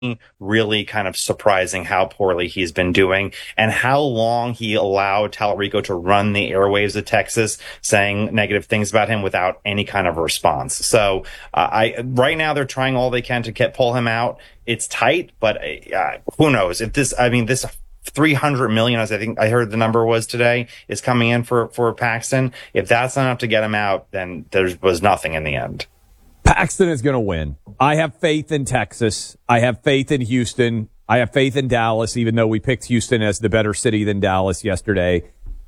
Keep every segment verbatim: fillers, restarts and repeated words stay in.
really kind of surprising how poorly he's been doing and how long he allowed Tallarico to run the airwaves of Texas saying negative things about him without any kind of response. So uh, I right now they're trying all they can to get pull him out. It's tight, but uh, who knows if this, I mean, this three hundred million, as I think I heard the number was today, is coming in for, for Paxton. If that's not enough to get him out, then there was nothing in the end. Paxton is going to win. I have faith in Texas. I have faith in Houston. I have faith in Dallas, even though we picked Houston as the better city than Dallas yesterday.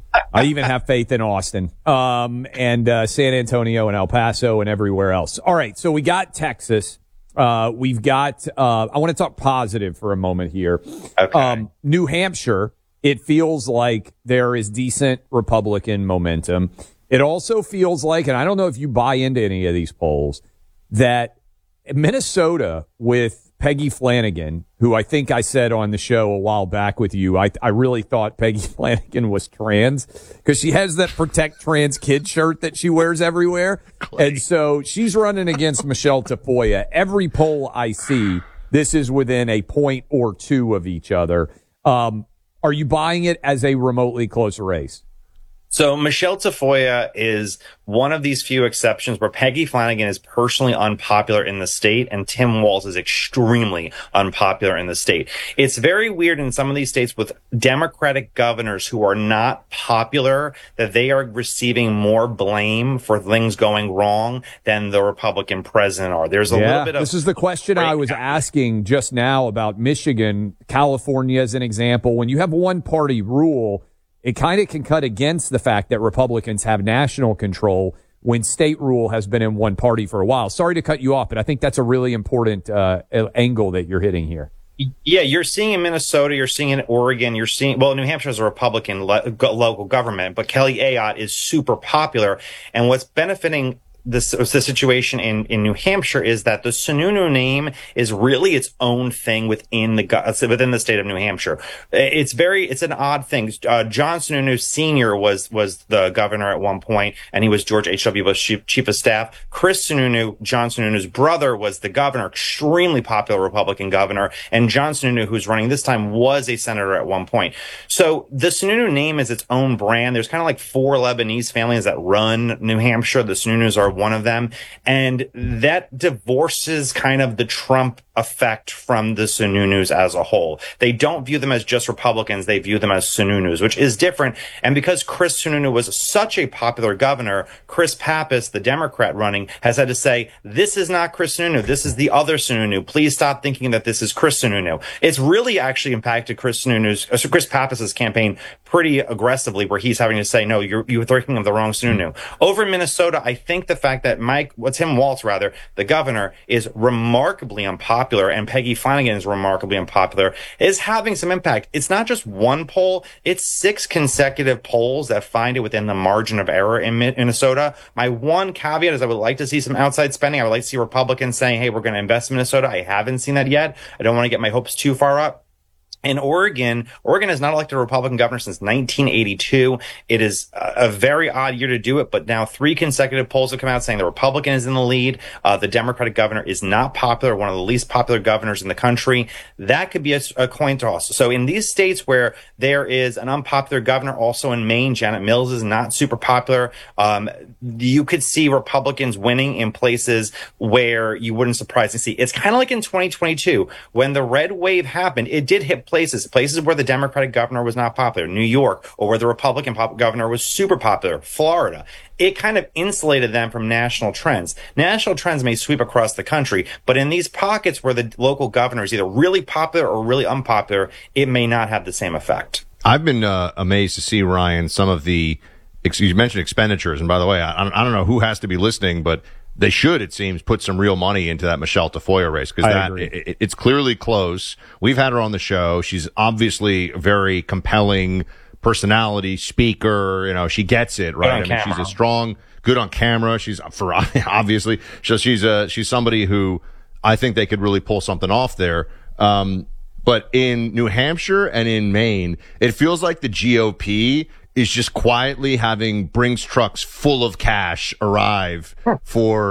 I even have faith in Austin, um, and uh, San Antonio and El Paso and everywhere else. All right, so we got Texas. Uh, we've got, uh, I want to talk positive for a moment here. Okay. Um, New Hampshire, it feels like there is decent Republican momentum. It also feels like, and I don't know if you buy into any of these polls, that Minnesota with Peggy Flanagan, who I think I said on the show a while back with you, I, I really thought Peggy Flanagan was trans because she has that Protect Trans Kid shirt that she wears everywhere. Clay. And so she's running against Michelle Tafoya. Every poll I see, this is within a point or two of each other. Um, are you buying it as a remotely close race? So Michelle Tafoya is one of these few exceptions where Peggy Flanagan is personally unpopular in the state and Tim Walz is extremely unpopular in the state. It's very weird in some of these states with Democratic governors who are not popular that they are receiving more blame for things going wrong than the Republican president are. There's a yeah, little bit of... This is the question I was asking just now about Michigan, California as an example. When you have one party rule, it kind of can cut against the fact that Republicans have national control when state rule has been in one party for a while. Sorry to cut you off, but I think that's a really important uh, angle that you're hitting here. Yeah, you're seeing in Minnesota, you're seeing in Oregon, you're seeing, well, New Hampshire is a Republican lo- local government, but Kelly Ayotte is super popular. And what's benefiting This, the situation in, in New Hampshire is that the Sununu name is really its own thing within the within the state of New Hampshire. It's very it's an odd thing. Uh, John Sununu Senior was was the governor at one point, and he was George H W. Bush chief, chief of staff. Chris Sununu, John Sununu's brother, was the governor, extremely popular Republican governor, and John Sununu, who's running this time, was a senator at one point. So the Sununu name is its own brand. There's kind of like four Lebanese families that run New Hampshire. The Sununus are one of them. And that divorces kind of the Trump effect from the Sununus as a whole. They don't view them as just Republicans. They view them as Sununus, which is different. And because Chris Sununu was such a popular governor, Chris Pappas, the Democrat running, has had to say, this is not Chris Sununu. This is the other Sununu. Please stop thinking that this is Chris Sununu. It's really actually impacted Chris Sununu's, uh, Chris Pappas's campaign pretty aggressively, where he's having to say, no, you're, you're thinking of the wrong Sununu. Over in Minnesota, I think the fact that Mike, well, Tim Walz, rather, the governor, is remarkably unpopular and Peggy Flanagan is remarkably unpopular is having some impact. It's not just one poll. It's six consecutive polls that find it within the margin of error in Minnesota. My one caveat is I would like to see some outside spending. I would like to see Republicans saying, hey, we're going to invest in Minnesota. I haven't seen that yet. I don't want to get my hopes too far up. In Oregon, Oregon has not elected a Republican governor since nineteen eighty-two. It is a very odd year to do it, but now three consecutive polls have come out saying the Republican is in the lead. Uh, the Democratic governor is not popular, one of the least popular governors in the country. That could be a, a coin toss. So in these states where there is an unpopular governor, also in Maine, Janet Mills is not super popular. Um, you could see Republicans winning in places where you wouldn't surprise to see. It's kind of like in twenty twenty-two when the red wave happened. It did hit places, places where the Democratic governor was not popular, New York, or where the Republican pop- governor was super popular, Florida. It kind of insulated them from national trends. National trends may sweep across the country, but in these pockets where the local governor is either really popular or really unpopular, it may not have the same effect. I've been uh, amazed to see, Ryan, some of the, you mentioned expenditures, and by the way, I, I don't know who has to be listening, but they should, it seems, put some real money into that Michelle Tafoya race because that it, it's clearly close. We've had her on the show. She's obviously a very compelling personality, speaker. You know, she gets it, right? I mean, camera. She's a strong, good on camera. She's for obviously, so she's a she's somebody who I think they could really pull something off there. Um, but in New Hampshire and in Maine, it feels like the G O P is just quietly having Brinks trucks full of cash arrive for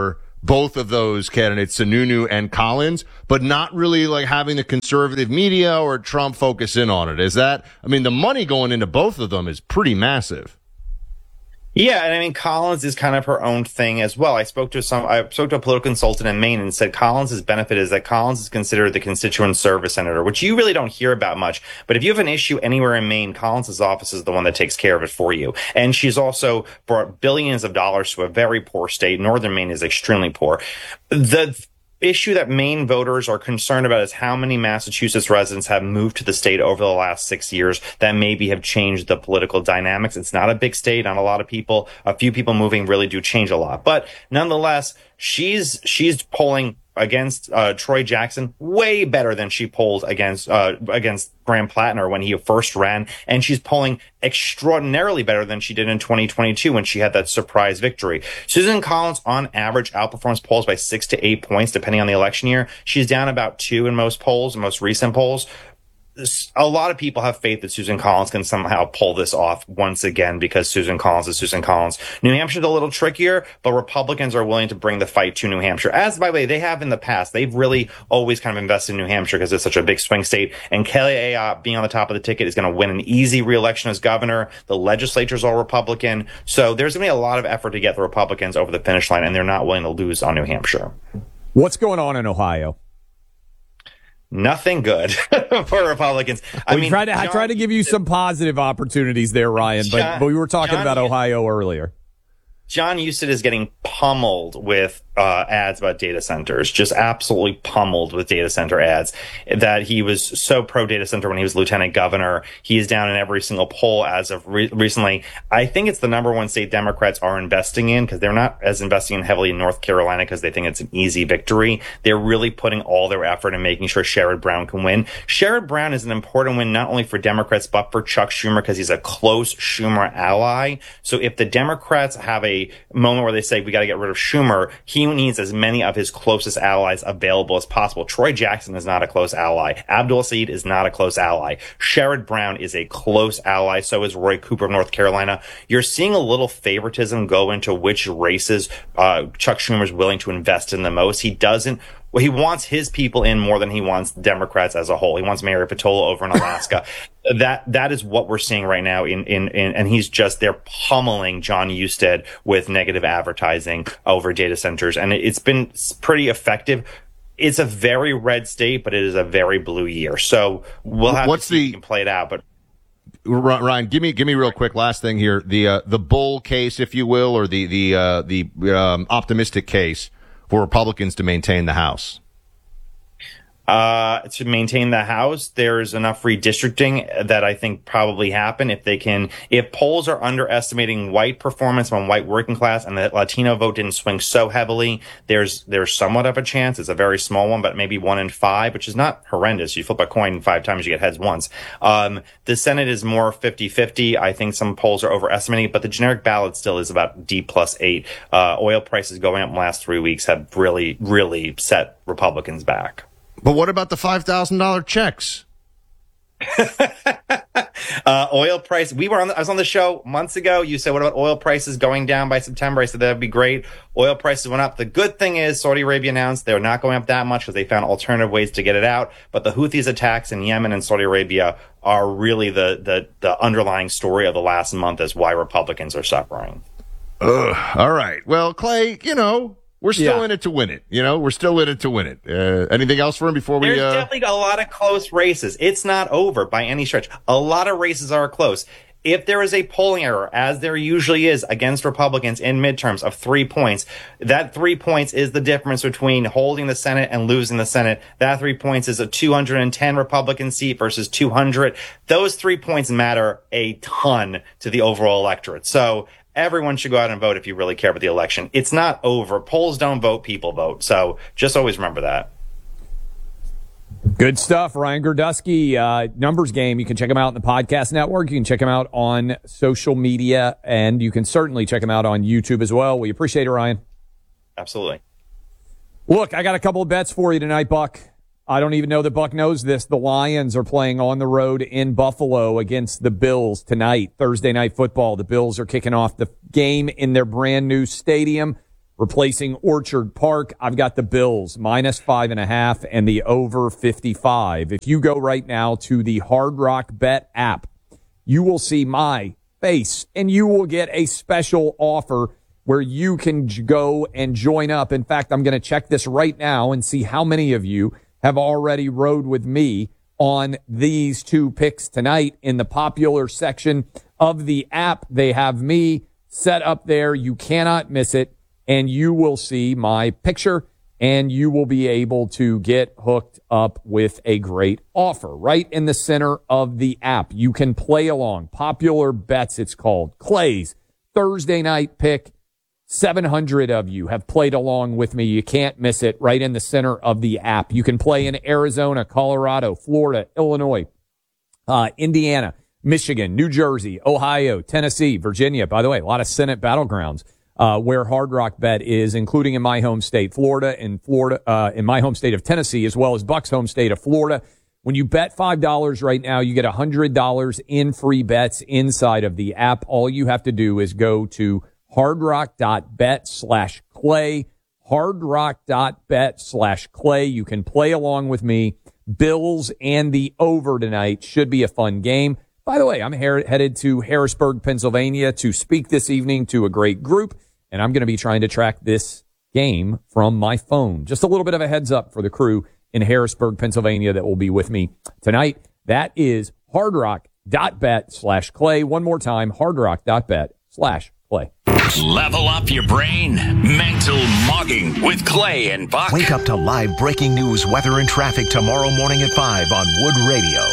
both of those candidates, Sununu and Collins, but not really like having the conservative media or Trump focus in on it. Is that, I mean, the money going into both of them is pretty massive. Yeah, and I mean, Collins is kind of her own thing as well. I spoke to some, I spoke to a political consultant in Maine and said Collins' benefit is that Collins is considered the constituent service senator, which you really don't hear about much. But if you have an issue anywhere in Maine, Collins' office is the one that takes care of it for you. And she's also brought billions of dollars to a very poor state. Northern Maine is extremely poor. The issue that Maine voters are concerned about is how many Massachusetts residents have moved to the state over the last six years that maybe have changed the political dynamics. It's not a big state. Not a lot of people, a few people moving really do change a lot. But nonetheless, she's, she's polling against uh, Troy Jackson way better than she polled against uh, against Graham Plattner when he first ran, and she's polling extraordinarily better than she did in twenty twenty-two when she had that surprise victory. Susan Collins, on average, outperforms polls by six to eight points depending on the election year. She's down about two in most polls, most recent polls. A lot of people have faith that Susan Collins can somehow pull this off once again because Susan Collins is Susan Collins. New Hampshire's a little trickier, but Republicans are willing to bring the fight to New Hampshire. As, by the way, they have in the past. They've really always kind of invested in New Hampshire because it's such a big swing state. And Kelly Ayotte being on the top of the ticket is going to win an easy re-election as governor. The legislature's all Republican. So there's going to be a lot of effort to get the Republicans over the finish line, and they're not willing to lose on New Hampshire. What's going on in Ohio? Nothing good for Republicans. I we mean, tried to, John, I tried to give you some positive opportunities there, Ryan, but, John, but we were talking John, about Ohio earlier. John Husted is getting pummeled with uh, ads about data centers, just absolutely pummeled with data center ads. That he was so pro data center when he was lieutenant governor. He is down in every single poll as of re- recently. I think it's the number one state Democrats are investing in because they're not as investing in heavily in North Carolina because they think it's an easy victory. They're really putting all their effort in making sure Sherrod Brown can win. Sherrod Brown is an important win not only for Democrats but for Chuck Schumer because he's a close Schumer ally. So if the Democrats have a moment where they say we got to get rid of Schumer, he needs as many of his closest allies available as possible. Troy Jackson is not a close ally. Abdul Said is not a close ally. Sherrod Brown is a close ally. So is Roy Cooper of North Carolina. You're seeing a little favoritism go into which races uh, Chuck Schumer is willing to invest in the most. He doesn't. Well, he wants his people in more than he wants Democrats as a whole. He wants Mary Patola over in Alaska. that that is what we're seeing right now. In, in in and he's just they're pummeling John Husted with negative advertising over data centers, and it, it's been pretty effective. It's a very red state, but it is a very blue year. So we'll have What's to see the, if we can play it out. But Ryan, give me give me real quick last thing here. The uh, the bull case, if you will, or the the uh, the um, optimistic case for Republicans to maintain the House? Uh, to maintain the House, there's enough redistricting that I think probably happen if they can, if polls are underestimating white performance on white working class and the Latino vote didn't swing so heavily, there's, there's somewhat of a chance. It's a very small one, but maybe one in five, which is not horrendous. You flip a coin five times, you get heads once. Um, the Senate is more fifty-fifty. I think some polls are overestimating it, but the generic ballot still is about D plus eight. Uh, oil prices going up in the last three weeks have really, really set Republicans back. But what about the five thousand dollars checks? uh, oil price. We were on. The, I was on the show months ago. You said, "What about oil prices going down by September?" I said that'd be great. Oil prices went up. The good thing is Saudi Arabia announced they're not going up that much because they found alternative ways to get it out. But the Houthis attacks in Yemen and Saudi Arabia are really the the, the underlying story of the last month as why Republicans are suffering. Ugh. All right. Well, Clay, you know. We're still Yeah. in it to win it. You know, we're still in it to win it. Uh, anything else for him before we... There's uh... definitely a lot of close races. It's not over by any stretch. A lot of races are close. If there is a polling error, as there usually is against Republicans in midterms of three points, that three points is the difference between holding the Senate and losing the Senate. That three points is a two hundred ten Republican seat versus two hundred. Those three points matter a ton to the overall electorate. So everyone should go out and vote if you really care about the election. It's not over. Polls don't vote, people vote. So just always remember that. Good stuff. Ryan Girdusky, uh, Numbers Game. You can check him out in the podcast network. You can check him out on social media, and you can certainly check him out on YouTube as well. We appreciate it, Ryan. Absolutely. Look, I got a couple of bets for you tonight, Buck. I don't even know that Buck knows this. The Lions are playing on the road in Buffalo against the Bills tonight, Thursday Night Football. The Bills are kicking off the game in their brand new stadium. Replacing Orchard Park, I've got the Bills minus five and a half and the over fifty-five. If you go right now to the Hard Rock Bet app, you will see my face and you will get a special offer where you can go and join up. In fact, I'm going to check this right now and see how many of you have already rode with me on these two picks tonight. In the popular section of the app, they have me set up there. You cannot miss it. And you will see my picture and you will be able to get hooked up with a great offer right in the center of the app. You can play along. Popular Bets, it's called. Clay's Thursday night pick. seven hundred of you have played along with me. You can't miss it right in the center of the app. You can play in Arizona, Colorado, Florida, Illinois, uh, Indiana, Michigan, New Jersey, Ohio, Tennessee, Virginia. By the way, a lot of Senate battlegrounds uh, where Hard Rock Bet is, including in my home state, Florida, and Florida, uh, in my home state of Tennessee, as well as Buck's home state of Florida. When you bet five dollars right now, you get one hundred dollars in free bets inside of the app. All you have to do is go to hardrock.bet slash clay, hardrock.bet slash clay. You can play along with me. Bills and the over tonight should be a fun game. By the way, I'm her- headed to Harrisburg, Pennsylvania to speak this evening to a great group, and I'm going to be trying to track this game from my phone. Just a little bit of a heads up for the crew in Harrisburg, Pennsylvania that will be with me tonight. That is hardrock.bet slash clay. One more time, hardrock.bet slash clay. Level up your brain. Mental Mogging with Clay and Buck. Wake up to live breaking news, weather, and traffic tomorrow morning at five on Wood Radio.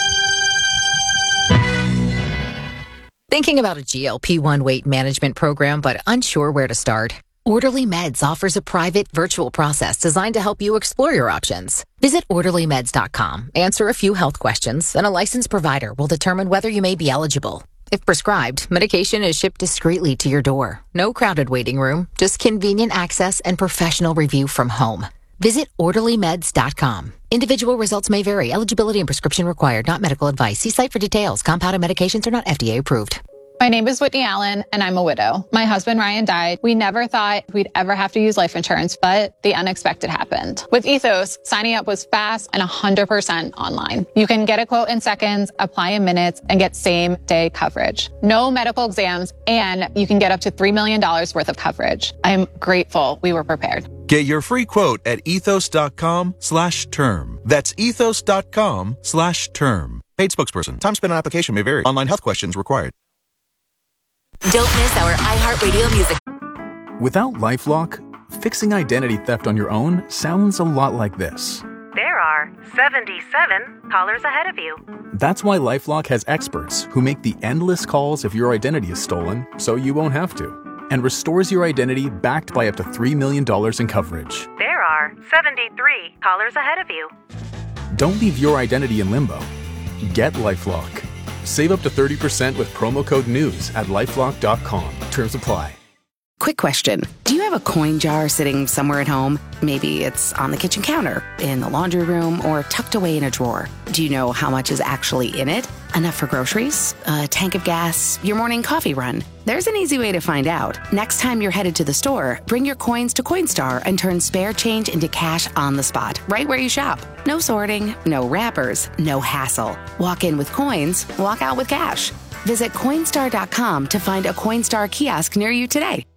Thinking about a G L P one weight management program but unsure where to start? Orderly Meds offers a private virtual process designed to help you explore your options. Visit orderly meds dot com, answer a few health questions, and a licensed provider will determine whether you may be eligible. If prescribed, medication is shipped discreetly to your door. No crowded waiting room, just convenient access and professional review from home. Visit orderly meds dot com. Individual results may vary. Eligibility and prescription required. Not medical advice. See site for details. Compounded medications are not F D A approved. My name is Whitney Allen, and I'm a widow. My husband, Ryan, died. We never thought we'd ever have to use life insurance, but the unexpected happened. With Ethos, signing up was fast and one hundred percent online. You can get a quote in seconds, apply in minutes, and get same-day coverage. No medical exams, and you can get up to three million dollars worth of coverage. I'm grateful we were prepared. Get your free quote at ethos.com slash term. That's ethos.com slash term. Paid spokesperson. Time spent on application may vary. Online health questions required. Don't miss our iHeartRadio music. Without LifeLock, fixing identity theft on your own sounds a lot like this. There are seventy-seven callers ahead of you. That's why LifeLock has experts who make the endless calls if your identity is stolen, so you won't have to, and restores your identity backed by up to three million dollars in coverage. There are seventy-three callers ahead of you. Don't leave your identity in limbo. Get LifeLock. Save up to thirty percent with promo code NEWS at lifelock dot com. Terms apply. Quick question. Do you have a coin jar sitting somewhere at home? Maybe it's on the kitchen counter, in the laundry room, or tucked away in a drawer. Do you know how much is actually in it? Enough for groceries, a tank of gas, your morning coffee run? There's an easy way to find out. Next time you're headed to the store, bring your coins to Coinstar and turn spare change into cash on the spot, right where you shop. No sorting, no wrappers, no hassle. Walk in with coins, walk out with cash. Visit Coinstar dot com to find a Coinstar kiosk near you today.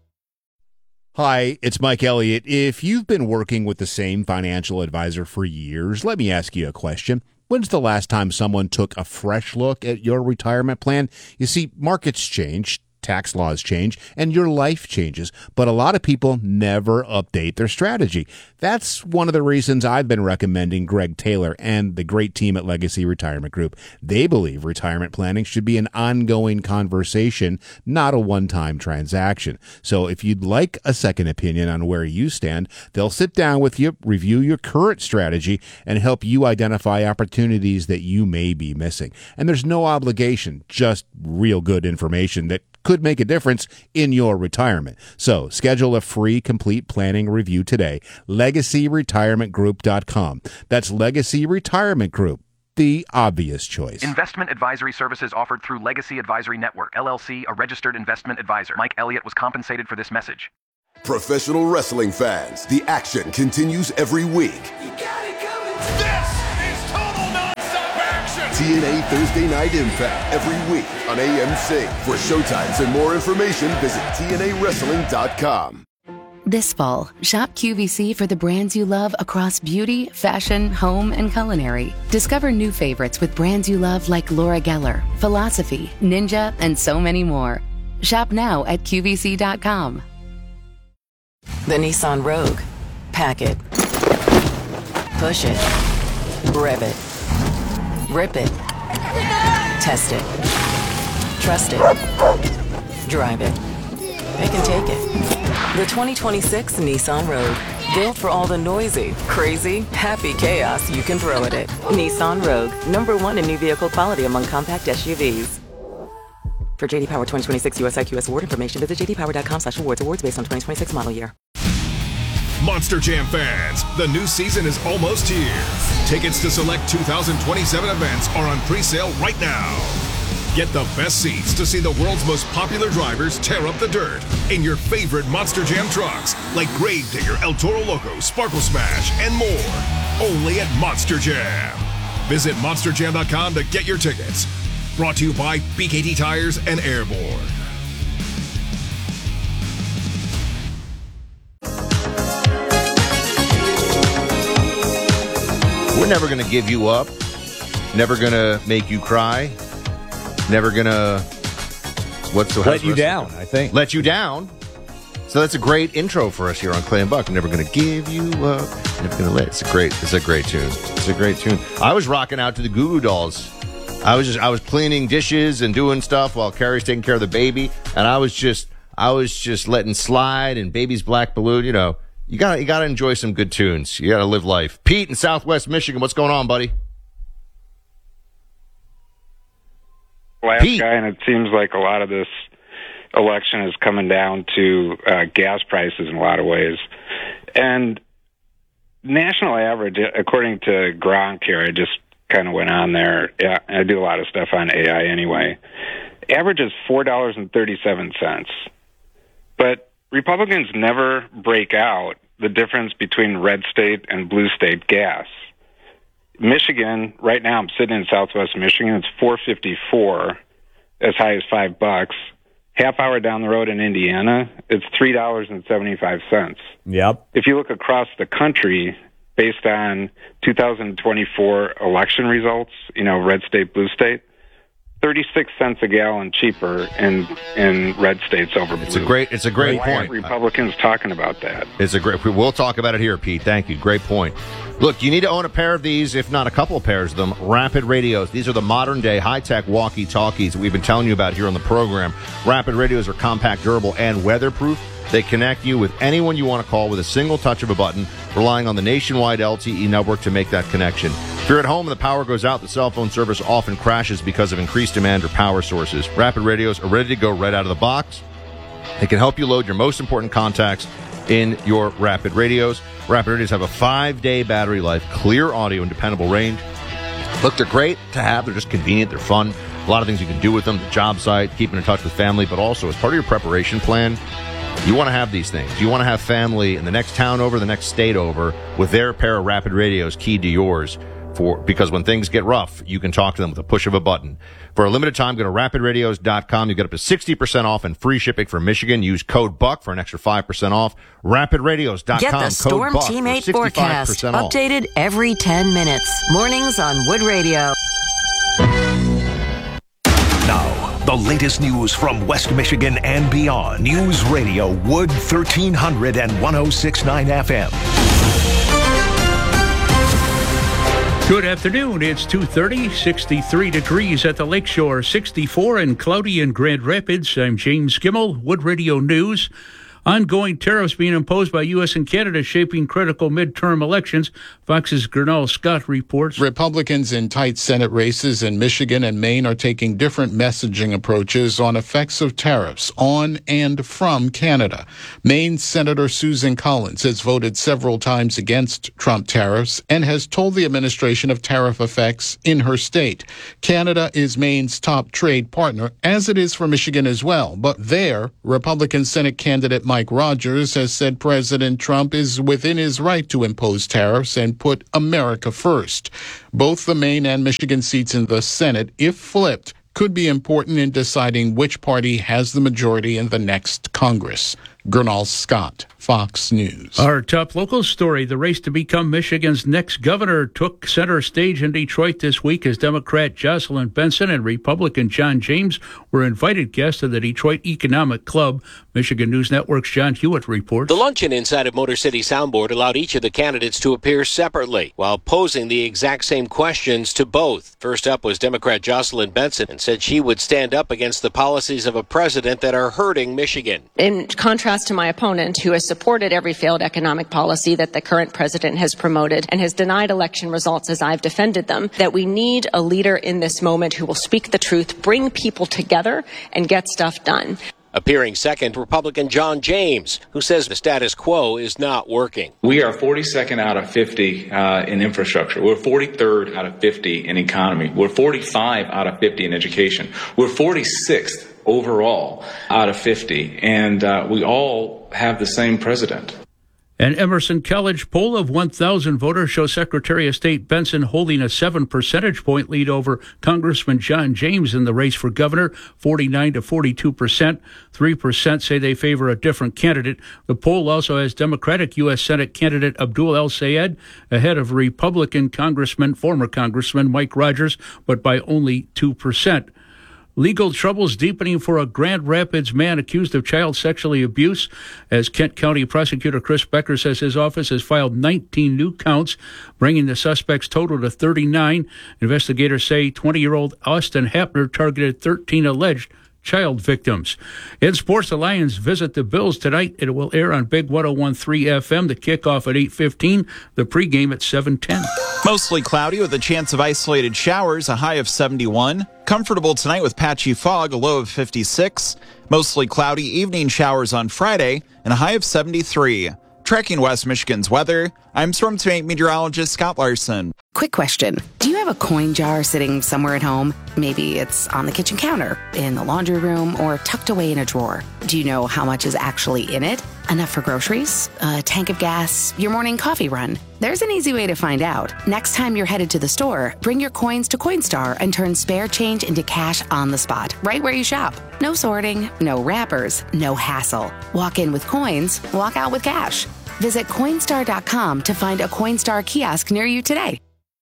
Hi, it's Mike Elliott. If you've been working with the same financial advisor for years, let me ask you a question. When's the last time someone took a fresh look at your retirement plan? You see, markets change, tax laws change, and your life changes, but a lot of people never update their strategy. That's one of the reasons I've been recommending Greg Taylor and the great team at Legacy Retirement Group. They believe retirement planning should be an ongoing conversation, not a one-time transaction. So if you'd like a second opinion on where you stand, they'll sit down with you, review your current strategy, and help you identify opportunities that you may be missing. And there's no obligation, just real good information that could make a difference in your retirement. So schedule a free complete planning review today. legacy retirement group dot com. That's Legacy Retirement Group, the obvious choice. Investment advisory services offered through Legacy Advisory Network, L L C, a registered investment advisor. Mike Elliott was compensated for this message. Professional wrestling fans, the action continues every week. You got it coming. This is total nonstop action. T N A Thursday Night Impact every week on A M C. For showtimes and more information, visit T N A wrestling dot com. This fall, shop Q V C for the brands you love across beauty, fashion, home, and culinary. Discover new favorites with brands you love like Laura Geller, Philosophy, Ninja, and so many more. Shop now at Q V C dot com. The Nissan Rogue. Pack it. Push it. Rev it. Rip it. Test it. Trust it. Drive it. They can take it. The twenty twenty-six Nissan Rogue. Built for all the noisy, crazy, happy chaos you can throw at it. Nissan Rogue. Number one in new vehicle quality among compact S U Vs. For J D Power twenty twenty-six U S I Q S award information, visit j d power dot com slash awards. Awards based on twenty twenty-six model year. Monster Jam fans, the new season is almost here. Tickets to select two thousand twenty-seven events are on pre-sale right now. Get the best seats to see the world's most popular drivers tear up the dirt in your favorite Monster Jam trucks, like Gravedigger, El Toro Loco, Sparkle Smash, and more. Only at Monster Jam. Visit monster jam dot com to get your tickets. Brought to you by B K T Tires and Airborne. We're never going to give you up. Never going to make you cry. Never going to... What's the Let you down, I think. Let you down. So that's a great intro for us here on Clay and Buck. Never going to give you up. Never going to let... It's a great, it's a great tune. It's a great tune. I was rocking out to the Goo Goo Dolls. I was just I was cleaning dishes and doing stuff while Carrie's taking care of the baby, and I was just I was just letting slide and Baby's Black Balloon. You know, you got you got to enjoy some good tunes. You got to live life. Pete in Southwest Michigan, what's going on, buddy? Last Pete. guy, and it seems like a lot of this election is coming down to uh, gas prices in a lot of ways, and national average, according to Gronk here, I just kind of went on there. Yeah, I do a lot of stuff on A I anyway. Average is four dollars and thirty-seven cents. But Republicans never break out the difference between red state and blue state gas. Michigan, right now I'm sitting in Southwest Michigan, it's four fifty-four, as high as five bucks. Half hour down the road in Indiana, it's three dollars and seventy-five cents. Yep. If you look across the country, based on two thousand twenty-four election results, you know, red state, blue state, thirty-six cents a gallon cheaper in in red states over blue. It's a great, it's a great Why point. aren't Republicans talking about that? It's a great. We'll talk about it here, Pete. Thank you. Great point. Look, you need to own a pair of these, if not a couple of pairs of them. Rapid Radios. These are the modern day high tech walkie talkies that we've been telling you about here on the program. Rapid Radios are compact, durable, and weatherproof. They connect you with anyone you want to call with a single touch of a button, relying on the nationwide L T E network to make that connection. If you're at home and the power goes out, the cell phone service often crashes because of increased demand or power sources. Rapid Radios are ready to go right out of the box. They can help you load your most important contacts in your Rapid Radios. Rapid Radios have a five-day battery life, clear audio, and dependable range. Look, they're great to have. They're just convenient. They're fun. A lot of things you can do with them, the job site, keeping in touch with family, but also as part of your preparation plan, you want to have these things. You want to have family in the next town over, the next state over, with their pair of Rapid Radios keyed to yours. For, because when things get rough, you can talk to them with a push of a button. For a limited time, go to rapid radios dot com. You get up to sixty percent off and free shipping for Michigan. Use code BUCK for an extra five percent off. rapid radios dot com. Get the Storm code Teammate for forecast off. updated every ten minutes. Mornings on Wood Radio. Now, the latest news from West Michigan and beyond. News Radio Wood thirteen hundred and one oh six point nine F M. Good afternoon. It's two thirty, sixty-three degrees at the Lakeshore, sixty-four and cloudy in Grand Rapids. I'm James Gimmel, Wood Radio News. Ongoing tariffs being imposed by U S and Canada shaping critical midterm elections. Fox's Gernal Scott reports. Republicans in tight Senate races in Michigan and Maine are taking different messaging approaches on effects of tariffs on and from Canada. Maine Senator Susan Collins has voted several times against Trump tariffs and has told the administration of tariff effects in her state. Canada is Maine's top trade partner, as it is for Michigan as well. But there, Republican Senate candidate Mike Mike Rogers has said President Trump is within his right to impose tariffs and put America first. Both the Maine and Michigan seats in the Senate, if flipped, could be important in deciding which party has the majority in the next Congress. Gernal Scott, Fox News. Our top local story, the race to become Michigan's next governor took center stage in Detroit this week as Democrat Jocelyn Benson and Republican John James were invited guests of the Detroit Economic Club. Michigan News Network's John Hewitt reports. The luncheon inside of Motor City Soundboard allowed each of the candidates to appear separately while posing the exact same questions to both. First up was Democrat Jocelyn Benson and said she would stand up against the policies of a president that are hurting Michigan. In contrast to my opponent, who has supported every failed economic policy that the current president has promoted and has denied election results as I've defended them, that we need a leader in this moment who will speak the truth, bring people together, and get stuff done. Appearing second, Republican John James, who says the status quo is not working. We are forty-second out of fifty uh, in infrastructure. We're forty-third out of fifty in economy. We're forty-five out of fifty in education. We're forty-sixth overall out of fifty, and uh, we all have the same president. An Emerson College poll of one thousand voters shows Secretary of State Benson holding a seven percentage point lead over Congressman John James in the race for governor, forty-nine to forty-two percent. three percent say they favor a different candidate. The poll also has Democratic U S Senate candidate Abdul El-Sayed ahead of Republican Congressman, former Congressman Mike Rogers, but by only two percent. Legal troubles deepening for a Grand Rapids man accused of child sexual abuse. As Kent County Prosecutor Chris Becker says his office has filed nineteen new counts, bringing the suspect's total to thirty-nine. Investigators say twenty-year-old Austin Hapner targeted thirteen alleged child victims. In sports, the Lions visit the Bills tonight. It will air on Big one oh one point three F M. The kickoff at eight fifteen, the pregame at seven ten. Mostly cloudy with a chance of isolated showers, a high of seventy-one. Comfortable tonight with patchy fog, a low of fifty-six. Mostly cloudy evening showers on Friday, and a high of seventy-three. Tracking West Michigan's weather, I'm Storm Team meteorologist Scott Larson. Quick question. Do you have a coin jar sitting somewhere at home? Maybe it's on the kitchen counter, in the laundry room, or tucked away in a drawer. Do you know how much is actually in it? Enough for groceries? A tank of gas? Your morning coffee run? There's an easy way to find out. Next time you're headed to the store, bring your coins to Coinstar and turn spare change into cash on the spot, right where you shop. No sorting, no wrappers, no hassle. Walk in with coins, walk out with cash. Visit Coinstar dot com to find a Coinstar kiosk near you today.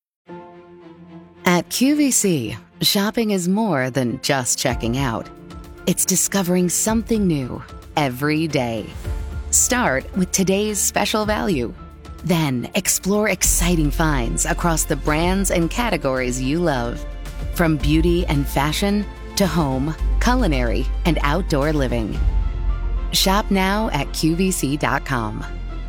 At Q V C, shopping is more than just checking out. It's discovering something new every day. Start with today's special value. Then explore exciting finds across the brands and categories you love. From beauty and fashion to home, culinary, and outdoor living. Shop now at Q V C dot com.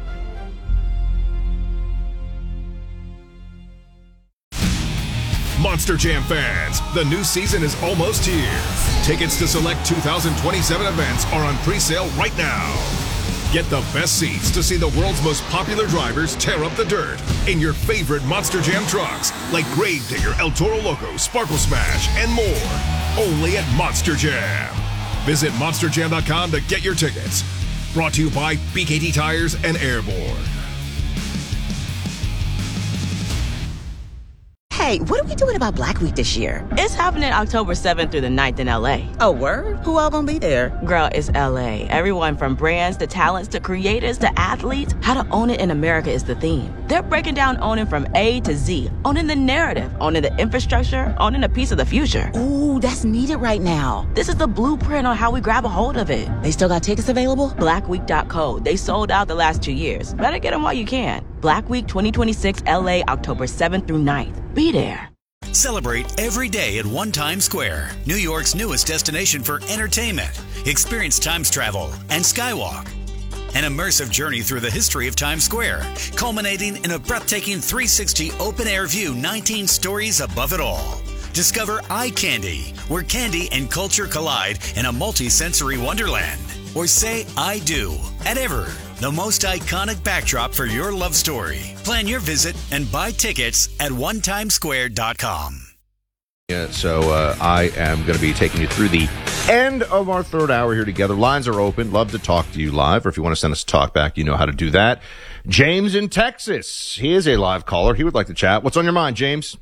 Monster Jam fans, the new season is almost here. Tickets to select two thousand twenty-seven events are on pre-sale right now. Get the best seats to see the world's most popular drivers tear up the dirt in your favorite Monster Jam trucks, like Gravedigger, El Toro Loco, Sparkle Smash, and more. Only at Monster Jam. Visit monster jam dot com to get your tickets. Brought to you by B K T Tires and Airborne. Hey, what are we doing about Black Week this year? It's happening October seventh through the ninth in L A. Oh, word? Who all gonna be there? Girl, it's L A. Everyone from brands to talents to creators to athletes. How to own it in America is the theme. They're breaking down owning from A to Z. Owning the narrative, owning the infrastructure, owning a piece of the future. Ooh, that's needed right now. This is the blueprint on how we grab a hold of it. They still got tickets available? black week dot co. They sold out the last two years. Better get them while you can. Black Week twenty twenty-six L A, October seventh through ninth. Be there. Celebrate every day at One Times Square, New York's newest destination for entertainment. Experience Times travel and Skywalk. An immersive journey through the history of Times Square, culminating in a breathtaking three sixty open-air view, nineteen stories above it all. Discover Eye Candy, where candy and culture collide in a multi-sensory wonderland. Or say I do at Ever, the most iconic backdrop for your love story. Plan your visit and buy tickets at one times square dot com. Yeah, so uh, I am going to be taking you through the end of our third hour here together. Lines are open. Love to talk to you live, or if you want to send us a talk back, you know how to do that. James in Texas. He is a live caller. He would like to chat. What's on your mind, James?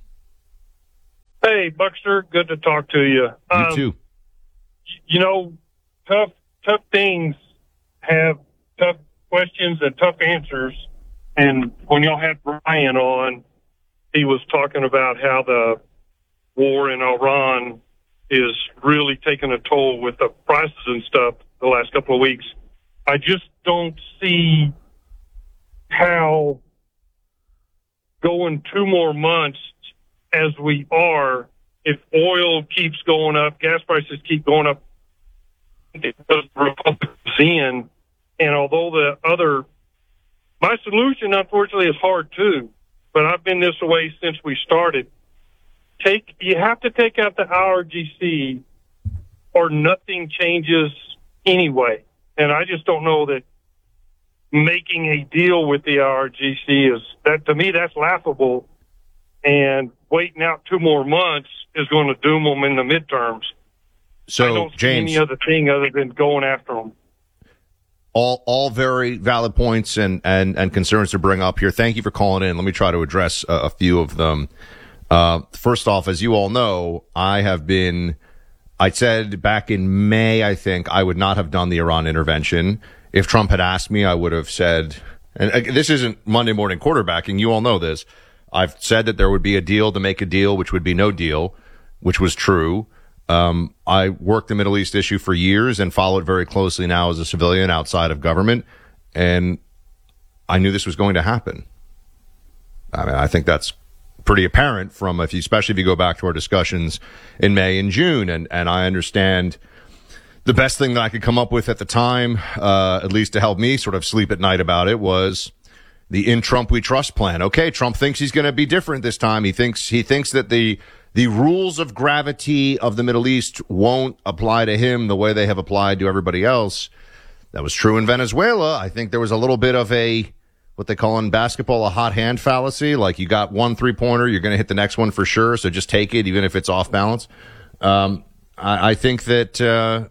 Hey, Buckster. Good to talk to you. You um, too. You know, tough, tough things have tough questions and tough answers. And when y'all had Brian on, he was talking about how the war in Iran is really taking a toll with the prices and stuff the last couple of weeks. I just don't see how going two more months as we are, if oil keeps going up, gas prices keep going up, because the Republicans in, and although the other, my solution unfortunately is hard too, but I've been this way since we started. Take you have to take out the I R G C or nothing changes anyway. And I just don't know that making a deal with the I R G C is, that to me, that's laughable. And waiting out two more months is going to doom them in the midterms. So, I don't see James, any other thing other than going after them. All, all very valid points and, and, and concerns to bring up here. Thank you for calling in. Let me try to address a, a few of them. Uh, first off, as you all know, I have been, I said back in May, I think, I would not have done the Iran intervention. If Trump had asked me, I would have said, and uh, this isn't Monday morning quarterbacking, you all know this. I've said that there would be a deal to make a deal, which would be no deal, which was true. Um, I worked the Middle East issue for years and followed very closely now as a civilian outside of government, and I knew this was going to happen. I mean, I think that's pretty apparent from, if you, especially if you go back to our discussions in May and June, and, and I understand the best thing that I could come up with at the time, uh, at least to help me sort of sleep at night about it, was the "In Trump We Trust" plan. Okay, Trump thinks he's going to be different this time. He thinks he thinks that the the rules of gravity of the Middle East won't apply to him the way they have applied to everybody else. That was true in Venezuela. I think there was a little bit of a, what they call in basketball, a hot hand fallacy. Like, you got one three-pointer, you're going to hit the next one for sure, so just take it, even if it's off balance. Um, I, I think that uh,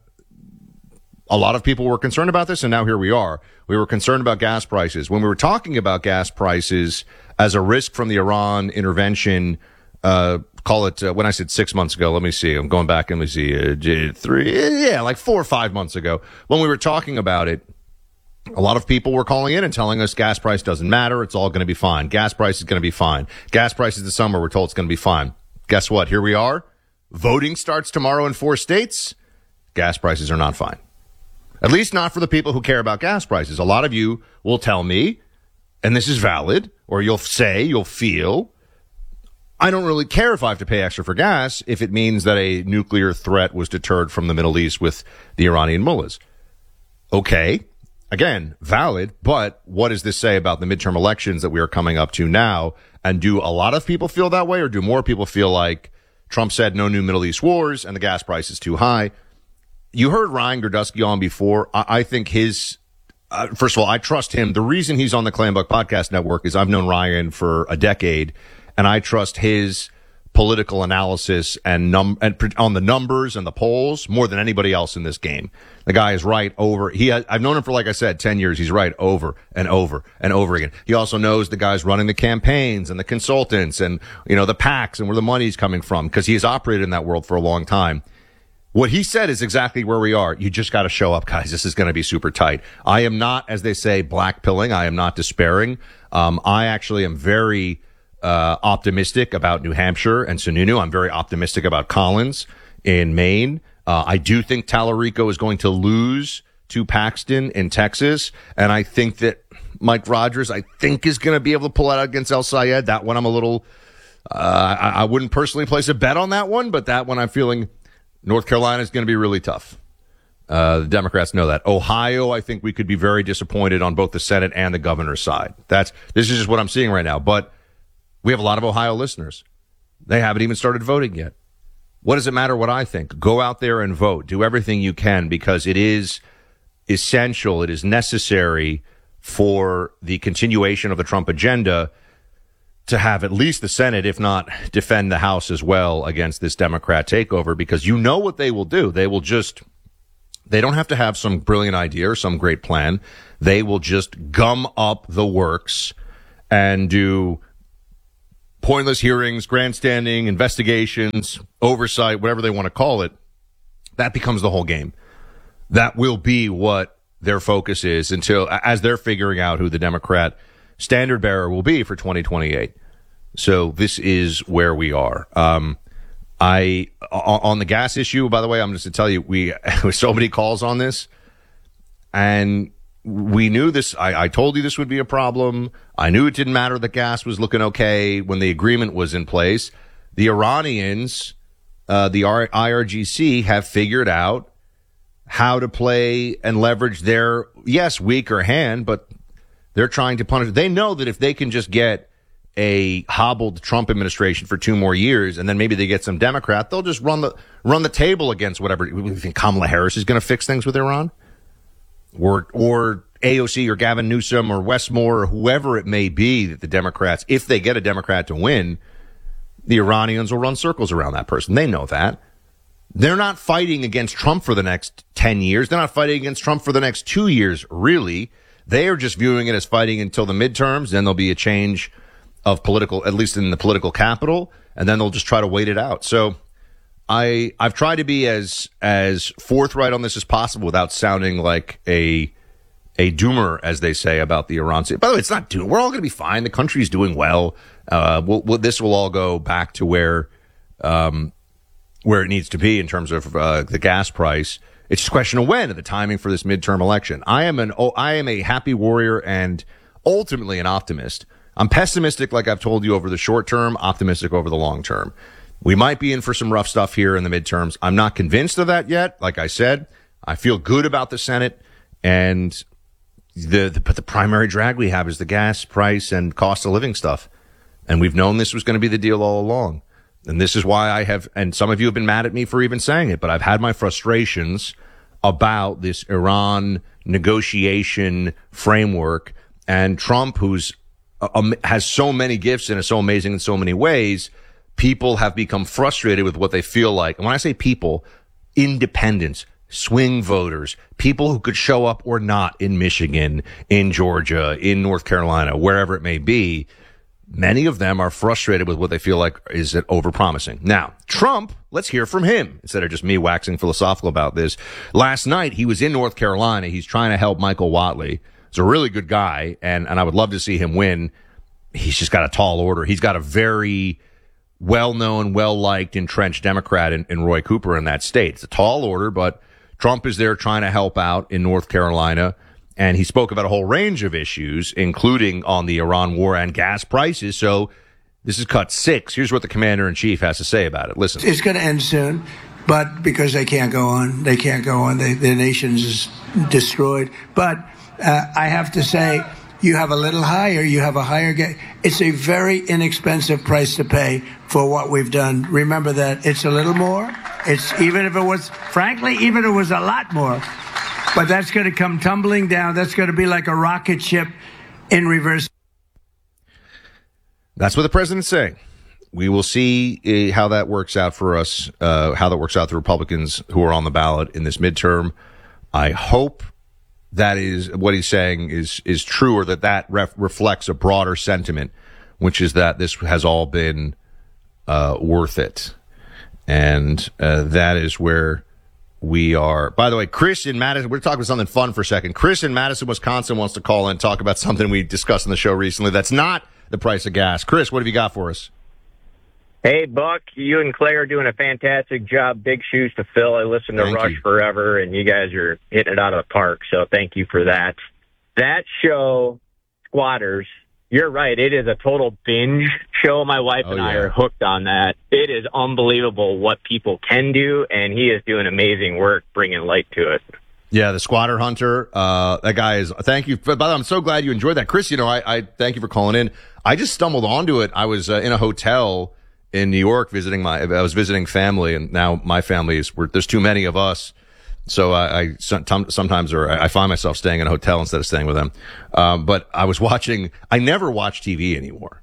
a lot of people were concerned about this, and now here we are. We were concerned about gas prices. When we were talking about gas prices as a risk from the Iran intervention, uh, call it, uh, when I said six months ago, let me see, I'm going back and let me see, uh, three, yeah, like four or five months ago, when we were talking about it, a lot of people were calling in and telling us gas price doesn't matter. It's all going to be fine. Gas price is going to be fine. Gas prices this summer, we're told it's going to be fine. Guess what? Here we are. Voting starts tomorrow in four states. Gas prices are not fine. At least not for the people who care about gas prices. A lot of you will tell me, and this is valid, or you'll say, you'll feel, I don't really care if I have to pay extra for gas if it means that a nuclear threat was deterred from the Middle East with the Iranian mullahs. Okay. Again, valid, but what does this say about the midterm elections that we are coming up to now? And do a lot of people feel that way, or do more people feel like Trump said no new Middle East wars and the gas price is too high? You heard Ryan Gerdusky on before. I, I think his, uh, first of all, I trust him. The reason he's on the Clay and Buck Podcast Network is I've known Ryan for a decade, and I trust his political analysis and num and on the numbers and the polls more than anybody else in this game. The guy is right over. He has, I've known him for, like I said, ten years. He's right over and over and over again. He also knows the guys running the campaigns and the consultants and, you know, the PACs and where the money's coming from, because he has operated in that world for a long time. What he said is exactly where we are. You just got to show up, guys. This is going to be super tight. I am not, as they say, black pilling. I am not despairing. Um, I actually am very uh, optimistic about New Hampshire and Sununu. I'm very optimistic about Collins in Maine. Uh, I do think Tallarico is going to lose to Paxton in Texas. And I think that Mike Rogers, I think, is going to be able to pull out against El Sayed. That one I'm a little, uh, I, I wouldn't personally place a bet on that one, but that one I'm feeling North Carolina is going to be really tough. Uh, the Democrats know that. Ohio, I think we could be very disappointed on both the Senate and the governor's side. That's, this is just what I'm seeing right now. But we have a lot of Ohio listeners. They haven't even started voting yet. What does it matter what I think? Go out there and vote. Do everything you can, because it is essential. It is necessary for the continuation of the Trump agenda. to have at least the Senate, if not defend the House as well against this Democrat takeover, because you know what they will do. They will just, they don't have to have some brilliant idea or some great plan. They will just gum up the works and do pointless hearings, grandstanding, investigations, oversight, whatever they want to call it. That becomes the whole game. That will be what their focus is until, as they're figuring out who the Democrat standard bearer will be for twenty twenty-eight. So this is where we are. Um, I, on the gas issue, by the way, I'm just to tell you, we, with so many calls on this, and we knew this. I, I told you this would be a problem. I knew it didn't matter that gas was looking okay when the agreement was in place. The Iranians, uh, the I R G C have figured out how to play and leverage their, yes, weaker hand, but they're trying to punish. They know that if they can just get a hobbled Trump administration for two more years, and then maybe they get some Democrat, they'll just run the run the table against whatever. You think Kamala Harris is going to fix things with Iran, or or A O C or Gavin Newsom or Westmore or whoever it may be that the Democrats, if they get a Democrat to win, the Iranians will run circles around that person. They know that. They're not fighting against Trump for the next ten years. They're not fighting against Trump for the next two years, really. They are just viewing it as fighting until the midterms. Then there'll be a change of political, at least in the political capital, and then they'll just try to wait it out. So I, I've tried to be as, as forthright on this as possible without sounding like a, a doomer, as they say about the Iran. By the way, it's not doom. We're all going to be fine. The country's doing well. Uh, we'll, we'll, this will all go back to where, um, where it needs to be in terms of, uh, the gas price. It's just a question of when, and the timing for this midterm election. I am an, oh, I am a happy warrior and ultimately an optimist. I'm pessimistic, like I've told you, over the short term, optimistic over the long term. We might be in for some rough stuff here in the midterms. I'm not convinced of that yet. Like I said, I feel good about the Senate, and the, the but the primary drag we have is the gas price and cost of living stuff. And we've known this was going to be the deal all along. And this is why I have, and some of you have been mad at me for even saying it, but I've had my frustrations about this Iran negotiation framework, and Trump, who's um, has so many gifts and is so amazing in so many ways. People have become frustrated with what they feel like. And when I say people, independents, swing voters, people who could show up or not in Michigan, in Georgia, in North Carolina, wherever it may be. Many of them are frustrated with what they feel like is it overpromising. Now, Trump, let's hear from him instead of just me waxing philosophical about this. Last night, he was in North Carolina. He's trying to help Michael Whatley. He's a really good guy, and, and I would love to see him win. He's just got a tall order. He's got a very well-known, well-liked, entrenched Democrat in, in Roy Cooper in that state. It's a tall order, but Trump is there trying to help out in North Carolina. And he spoke about a whole range of issues, including on the Iran war and gas prices. So this is cut six. Here's what the commander-in-chief has to say about it. Listen. It's going to end soon, but because they can't go on. They can't go on. They, their nation's is destroyed. But uh, I have to say, you have a little higher. You have a higher ga- It's a very inexpensive price to pay for what we've done. Remember that it's a little more. It's even if it was, frankly, even if it was a lot more. But that's going to come tumbling down. That's going to be like a rocket ship in reverse. That's what the president's saying. We will see uh, how that works out for us, uh, how that works out the Republicans who are on the ballot in this midterm. I hope that is what he's saying is is true, or that that ref- reflects a broader sentiment, which is that this has all been uh, worth it. And uh, that is where we are. By the way, Chris in Madison, we're talking about something fun for a second. Chris in Madison, Wisconsin wants to call in and talk about something we discussed on the show recently that's not the price of gas. Chris, what have you got for us? Hey, Buck, you and Clay are doing a fantastic job. Big shoes to fill. I listen to Thank Rush you. forever, and you guys are hitting it out of the park, so thank you for that. That show, Squatters, you're right. It is a total binge show. My wife Oh, and I yeah. are hooked on that. It is unbelievable what people can do, and he is doing amazing work bringing light to it. Yeah, the Squatter Hunter. Uh, that guy is, thank you. By the way, I'm so glad you enjoyed that. Chris, you know, I, I thank you for calling in. I just stumbled onto it. I was uh, in a hotel in New York visiting my, I was visiting family, and now my family is, we're, there's too many of us. So I, I sometimes, or I find myself staying in a hotel instead of staying with them. Um, but I was watching, I never watch T V anymore.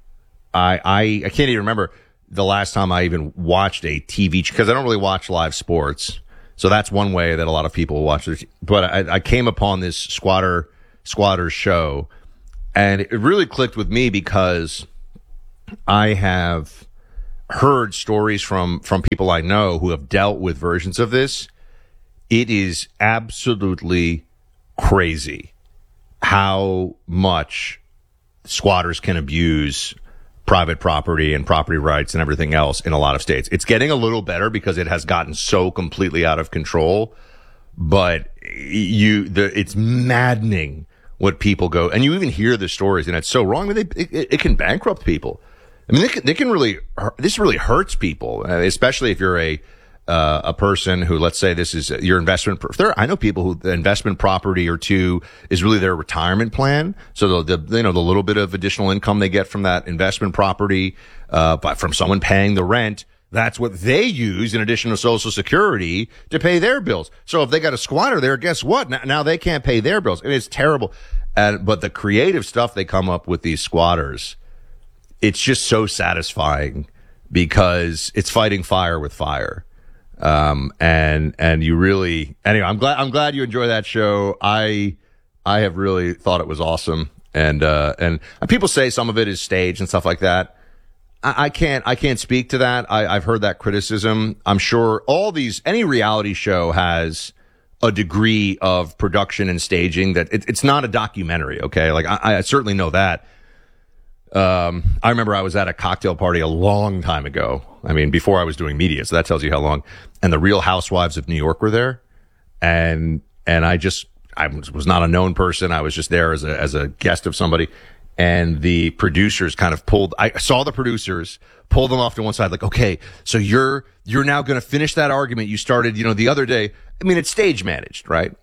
I, I, I can't even remember the last time I even watched a T V, because I don't really watch live sports. So that's one way that a lot of people watch it. But I, I came upon this squatter, squatters show, and it really clicked with me because I have heard stories from, from people I know who have dealt with versions of this. It is absolutely crazy how much squatters can abuse private property and property rights and everything else in a lot of states. It's getting a little better because it has gotten so completely out of control, but you, the, it's maddening what people go, and you even hear the stories, and it's so wrong. I mean, they, it, it can bankrupt people. I mean, they can, they can really, this really hurts people, especially if you're a, Uh, a person who, let's say this is your investment. There, I know people who the investment property or two is really their retirement plan. So the, the you know, the little bit of additional income they get from that investment property, uh, but from someone paying the rent, that's what they use in addition to Social Security to pay their bills. So if they got a squatter there, guess what? Now, now they can't pay their bills. I mean, it's terrible. And, but the creative stuff they come up with these squatters, it's just so satisfying because it's fighting fire with fire. Um, and, and you really, anyway, I'm glad, I'm glad you enjoy that show. I, I have really thought it was awesome. And, uh, and people say some of it is staged and stuff like that. I, I can't, I can't speak to that. I, I've heard that criticism. I'm sure all these, any reality show has a degree of production and staging that it, it's not a documentary. Okay. Like I, I certainly know that. Um, I remember I was at a cocktail party a long time ago. I mean, before I was doing media, so that tells you how long. And the Real Housewives of New York were there. And, and I just, I was not a known person. I was just there as a, as a guest of somebody. And the producers kind of pulled, I saw the producers pull them off to one side, like, okay, so you're, you're now going to finish that argument you started, you know, the other day. I mean, it's stage managed, right?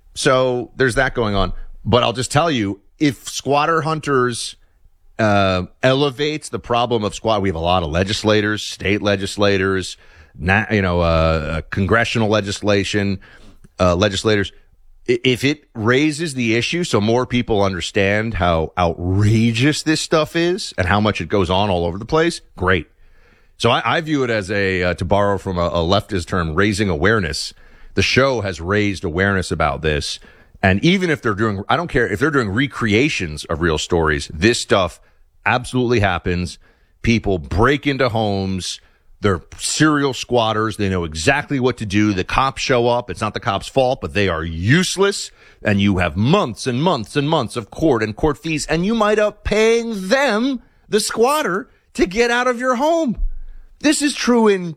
So there's that going on. But I'll just tell you, if squatter hunters, Uh, elevates the problem of squat. We have a lot of legislators, state legislators, na- you know, uh, congressional legislation, uh, legislators. If it raises the issue so more people understand how outrageous this stuff is and how much it goes on all over the place, great. So I, I view it as a, uh, to borrow from a, a leftist term, raising awareness. The show has raised awareness about this. And even if they're doing, I don't care if they're doing recreations of real stories, this stuff absolutely happens. People break into homes. They're serial squatters. They know exactly what to do. The cops show up. It's not the cops' fault, but they are useless. And you have months and months and months of court and court fees. And you might up paying them, the squatter, to get out of your home. This is true in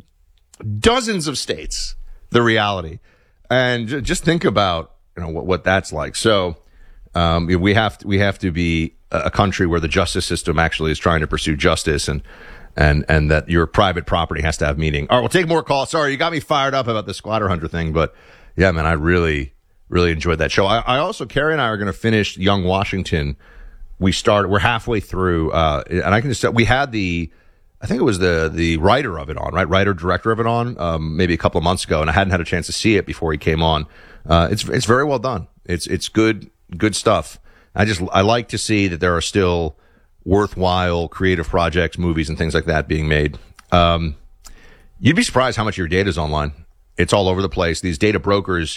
dozens of states, the reality. And just think about, you know, what, what that's like. So, um, we have to, we have to be a country where the justice system actually is trying to pursue justice, and, and, and that your private property has to have meaning. All right, we'll take more calls. Sorry, you got me fired up about the squatter hunter thing, but yeah, man, I really, really enjoyed that show. I, I also, Carrie and I are going to finish Young Washington. We started, we're halfway through, uh, and I can just, we had the, I think it was the, the writer of it on, right? Writer, director of it on, um, maybe a couple of months ago, and I hadn't had a chance to see it before he came on. Uh, it's, it's very well done. It's, it's good, good stuff. I just, I like to see that there are still worthwhile creative projects, movies, and things like that being made. Um, you'd be surprised how much of your data is online. It's all over the place. These data brokers,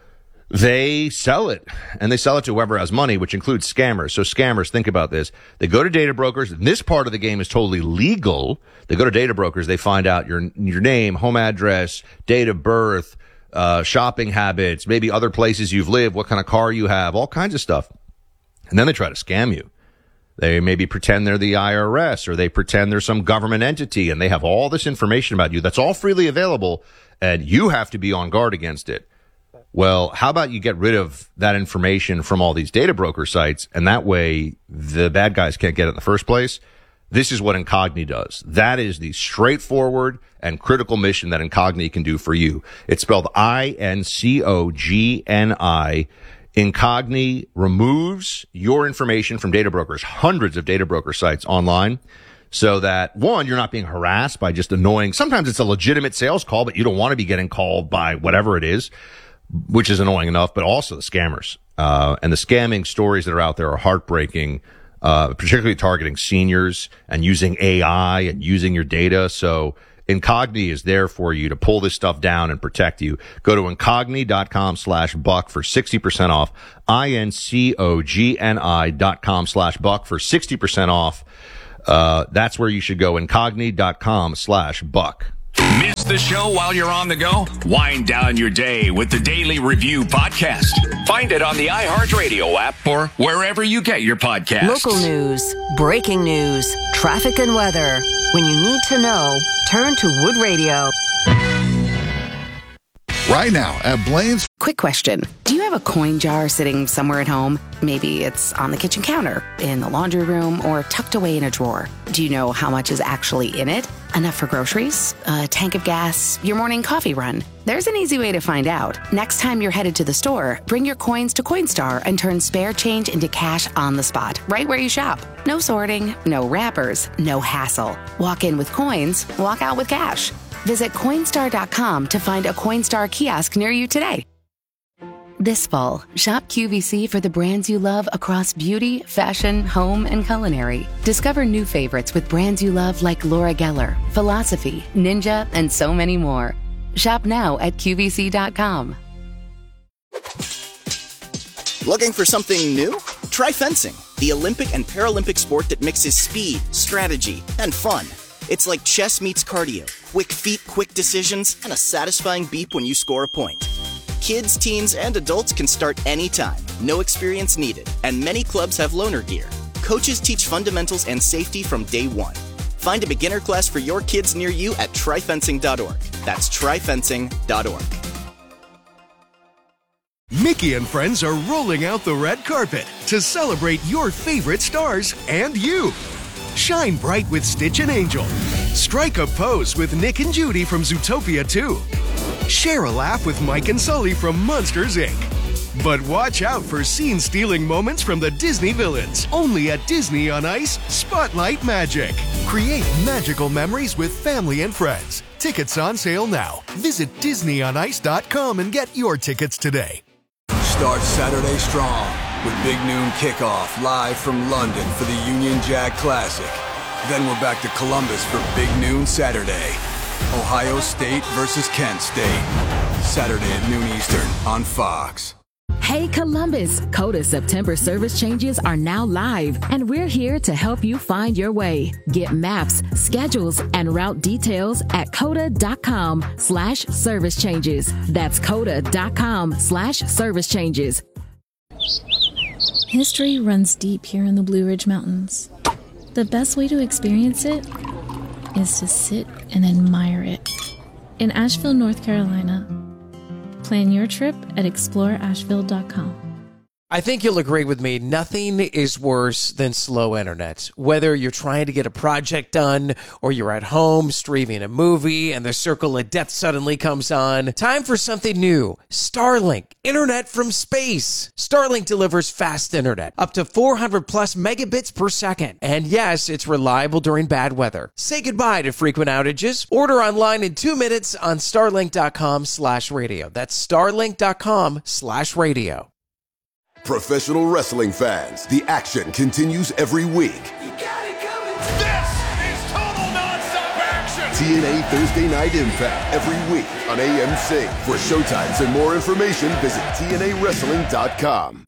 they sell it, and they sell it to whoever has money, which includes scammers. So scammers, think about this. They go to data brokers. This part of the game is totally legal. They go to data brokers. They find out your, your name, home address, date of birth, uh, shopping habits, maybe other places you've lived, what kind of car you have, all kinds of stuff. And then they try to scam you. They maybe pretend they're the I R S, or they pretend they're some government entity, and they have all this information about you that's all freely available, and you have to be on guard against it. Well, how about you get rid of that information from all these data broker sites, and that way the bad guys can't get it in the first place? This is what Incogni does. That is the straightforward and critical mission that Incogni can do for you. It's spelled I N C O G N I. Incogni removes your information from data brokers, hundreds of data broker sites online, so that, one, you're not being harassed by just annoying. Sometimes it's a legitimate sales call, but you don't want to be getting called by whatever it is, which is annoying enough, but also the scammers. Uh, and the scamming stories that are out there are heartbreaking. uh, particularly targeting seniors and using A I and using your data. So Incogni is there for you to pull this stuff down and protect you. Go to incogni.com slash buck for sixty percent off. I-N-C-O-G-N-I dot com slash buck for sixty percent off. Uh, that's where you should go. Incogni.com slash buck. Miss the show while you're on the go? Wind down your day with the Daily Review podcast. Find it on the iHeartRadio app or wherever you get your podcasts. Local news, breaking news, traffic and weather. When you need to know, turn to Wood Radio. Right now at Blaine's. Quick question. Do you have a coin jar sitting somewhere at home? Maybe it's on the kitchen counter, in the laundry room, or tucked away in a drawer. Do you know how much is actually in it? Enough for groceries, a tank of gas, your morning coffee run? There's an easy way to find out. Next time you're headed to the store, bring your coins to Coinstar and turn spare change into cash on the spot, right where you shop. No sorting, no wrappers, no hassle. Walk in with coins, walk out with cash. Visit Coinstar dot com to find a Coinstar kiosk near you today. This fall, shop Q V C for the brands you love across beauty, fashion, home, and culinary. Discover new favorites with brands you love like Laura Geller, Philosophy, Ninja, and so many more. Shop now at Q V C dot com. Looking for something new? Try fencing, the Olympic and Paralympic sport that mixes speed, strategy, and fun. It's like chess meets cardio, quick feet, quick decisions, and a satisfying beep when you score a point. Kids, teens, and adults can start anytime, no experience needed, and many clubs have loaner gear. Coaches teach fundamentals and safety from day one. Find a beginner class for your kids near you at try fencing dot org. That's try fencing dot org. Mickey and friends are rolling out the red carpet to celebrate your favorite stars and you. Shine bright with Stitch and Angel. Strike a pose with Nick and Judy from Zootopia two. Share a laugh with Mike and Sully from Monsters, Incorporated. But watch out for scene-stealing moments from the Disney villains. Only at Disney on Ice, Spotlight Magic. Create magical memories with family and friends. Tickets on sale now. Visit disney on ice dot com and get your tickets today. Start Saturday strong with Big Noon Kickoff live from London for the Union Jack Classic. Then we're back to Columbus for Big Noon Saturday. Ohio State versus Kent State. Saturday at noon Eastern on Fox. Hey Columbus, Coda September service changes are now live, and we're here to help you find your way. Get maps, schedules, and route details at coda.com slash service changes. That's coda.com slash service changes. History runs deep here in the Blue Ridge Mountains. The best way to experience it is to sit and admire it. In Asheville, North Carolina. Plan your trip at explore asheville dot com. I think you'll agree with me, nothing is worse than slow internet. Whether you're trying to get a project done or you're at home streaming a movie and the circle of death suddenly comes on, time for something new. Starlink, internet from space. Starlink delivers fast internet, up to four hundred plus megabits per second. And yes, it's reliable during bad weather. Say goodbye to frequent outages. Order online in two minutes on starlink.com slash radio. That's starlink.com slash radio. Professional wrestling fans, the action continues every week. You got it coming. This is total nonstop action. T N A Thursday Night Impact every week on A M C. For showtimes and more information, visit T N A wrestling dot com.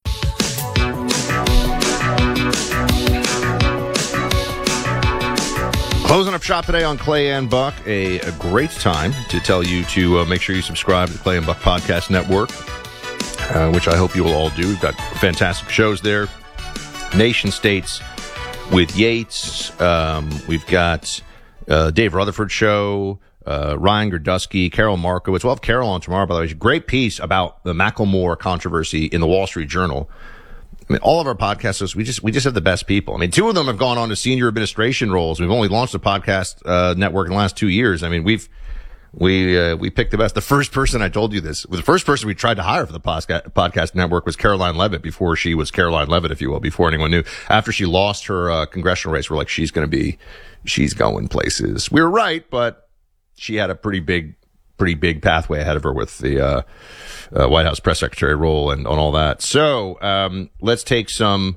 Closing up shop today on Clay and Buck. A, a great time to tell you to uh, make sure you subscribe to the Clay and Buck Podcast Network. Uh, which I hope you will all do. We've got fantastic shows there. Nation States with Yates. Um, we've got uh, Dave Rutherford show, uh, Ryan Gerdusky, Carol Markowitz. We'll have Carol on tomorrow, by the way. Great piece about the Macklemore controversy in the Wall Street Journal. I mean, all of our podcasters, we just we just have the best people. I mean, two of them have gone on to senior administration roles. We've only launched a podcast uh, network in the last two years. I mean, we've We uh, we picked the best. The first person, I told you this, the first person we tried to hire for the podcast, podcast network was Caroline Levitt, before she was Caroline Levitt, if you will, before anyone knew. After she lost her uh, congressional race, we're like, she's going to be, she's going places. We were right, but she had a pretty big, pretty big pathway ahead of her with the uh, uh, White House press secretary role and on all that. So um, let's take some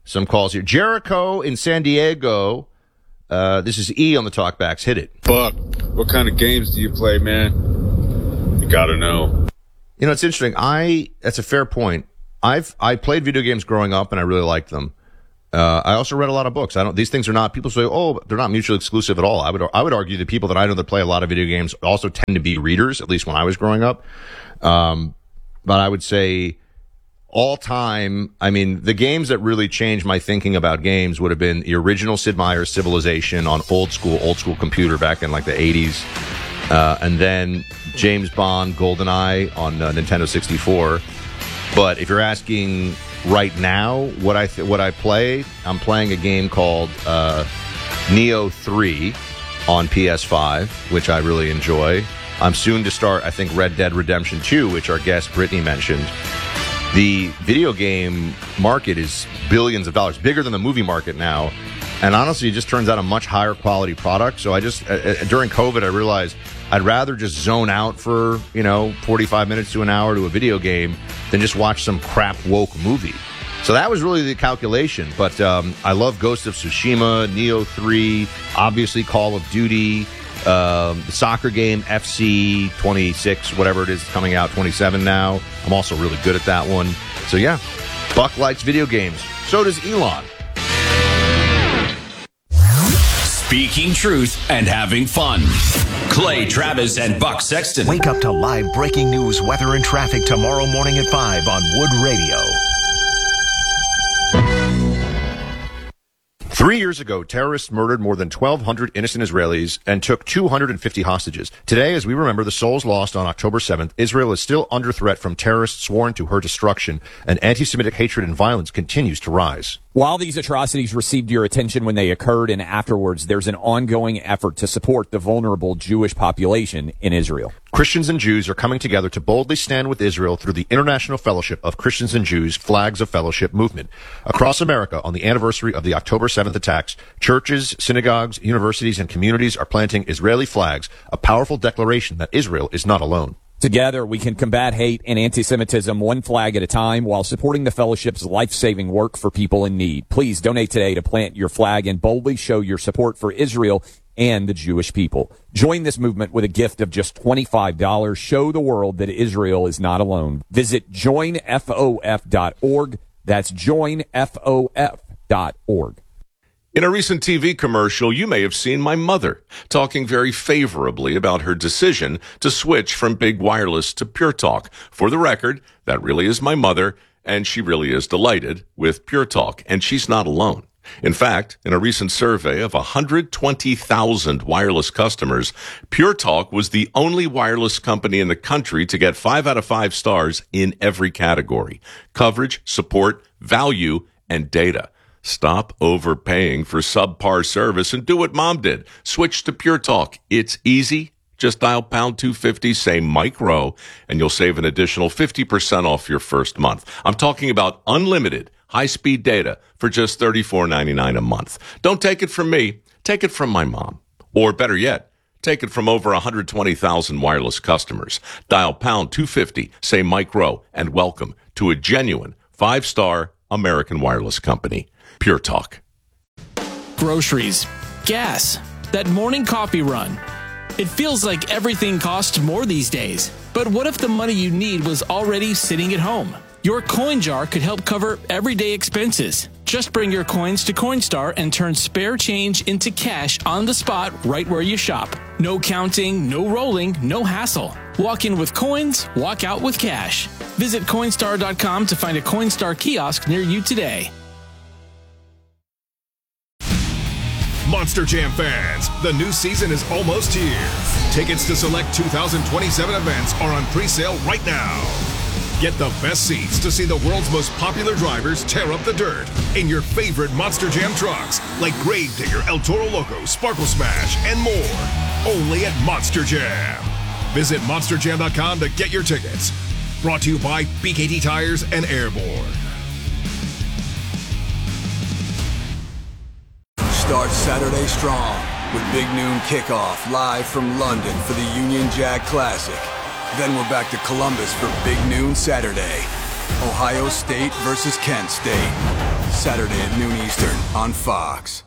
some calls here. Jericho in San Diego. Uh, this is E on the talkbacks. Hit it. Buck, what kind of games do you play, man? You gotta know. You know, it's interesting. I that's a fair point. I've I played video games growing up, and I really liked them. Uh, I also read a lot of books. I don't. These things are not. People say, "Oh, they're not mutually exclusive at all." I would I would argue that people that I know that play a lot of video games also tend to be readers. At least when I was growing up. Um, but I would say. All time, I mean, the games that really changed my thinking about games would have been the original Sid Meier's Civilization on old school, old school computer back in like the eighties. Uh, and then James Bond, GoldenEye on uh, Nintendo sixty-four. But if you're asking right now what I th- what I play, I'm playing a game called uh, Neo three on P S five, which I really enjoy. I'm soon to start, I think, Red Dead Redemption two, which our guest Brittany mentioned. The video game market is billions of dollars, bigger than the movie market now. And honestly, it just turns out a much higher quality product. So I just, uh, during COVID, I realized I'd rather just zone out for, you know, forty-five minutes to an hour to a video game than just watch some crap woke movie. So that was really the calculation. But um, I love Ghost of Tsushima, Neo three, obviously Call of Duty, um, the soccer game, F C twenty-six, whatever it is, coming out, twenty-seven now. I'm also really good at that one. So yeah, Buck likes video games. So does Elon. Speaking truth and having fun. Clay Travis and Buck Sexton. Wake up to live breaking news, weather, and traffic tomorrow morning at five on Wood Radio. Three years ago, terrorists murdered more than twelve hundred innocent Israelis and took two hundred fifty hostages. Today, as we remember the souls lost on October seventh, Israel is still under threat from terrorists sworn to her destruction, and anti-Semitic hatred and violence continues to rise. While these atrocities received your attention when they occurred and afterwards, there's an ongoing effort to support the vulnerable Jewish population in Israel. Christians and Jews are coming together to boldly stand with Israel through the International Fellowship of Christians and Jews Flags of Fellowship movement. Across America, on the anniversary of the October seventh attacks, churches, synagogues, universities, and communities are planting Israeli flags, a powerful declaration that Israel is not alone. Together, we can combat hate and anti-Semitism one flag at a time while supporting the fellowship's life-saving work for people in need. Please donate today to plant your flag and boldly show your support for Israel and the Jewish people. Join this movement with a gift of just twenty-five dollars. Show the world that Israel is not alone. Visit join f o f dot org. That's join f o f dot org. In a recent T V commercial, you may have seen my mother talking very favorably about her decision to switch from Big Wireless to Pure Talk. For the record, that really is my mother, and she really is delighted with Pure Talk, and she's not alone. In fact, in a recent survey of one hundred twenty thousand wireless customers, Pure Talk was the only wireless company in the country to get five out of five stars in every category: coverage, support, value, and data. Stop overpaying for subpar service and do what Mom did. Switch to Pure Talk. It's easy. Just dial pound two fifty, say Mike Rowe, and you'll save an additional fifty percent off your first month. I'm talking about unlimited high-speed data for just thirty-four ninety-nine a month. Don't take it from me. Take it from my mom. Or better yet, take it from over one hundred twenty thousand wireless customers. Dial pound two fifty, say Mike Rowe, and welcome to a genuine five-star American wireless company. Pure Talk. Groceries, gas, that morning coffee run. It feels like everything costs more these days. But what if the money you need was already sitting at home? Your coin jar could help cover everyday expenses. Just bring your coins to Coinstar and turn spare change into cash on the spot right where you shop. No counting, no rolling, no hassle. Walk in with coins, walk out with cash. Visit Coinstar dot com to find a Coinstar kiosk near you today. Monster Jam fans, the new season is almost here. Tickets to select two thousand twenty-seven events are on pre-sale right now. Get the best seats to see the world's most popular drivers tear up the dirt in your favorite Monster Jam trucks, like Gravedigger, El Toro Loco, Sparkle Smash, and more. Only at Monster Jam. Visit monster jam dot com to get your tickets. Brought to you by B K T Tires and Airborne. Start Saturday strong with Big Noon Kickoff live from London for the Union Jack Classic. Then we're back to Columbus for Big Noon Saturday. Ohio State versus Kent State. Saturday at noon Eastern on Fox.